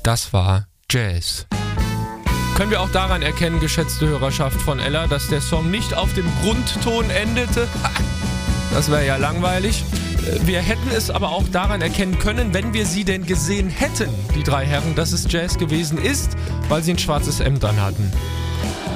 Das war Jazz. Können wir auch daran erkennen, geschätzte Hörerschaft von Ella, dass der Song nicht auf dem Grundton endete? Das wäre ja langweilig. Wir hätten es aber auch daran erkennen können, wenn wir sie denn gesehen hätten, die drei Herren, dass es Jazz gewesen ist, weil sie ein schwarzes Hemd an hatten.